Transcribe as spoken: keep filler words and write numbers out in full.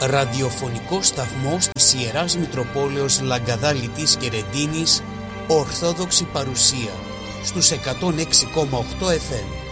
ραδιοφωνικός σταθμός της Ιεράς Μητροπόλεως Λαγκαδάλητης και Ρεντίνης, Ορθόδοξη παρουσία στους εκατόν έξι κόμμα οκτώ εφ εμ.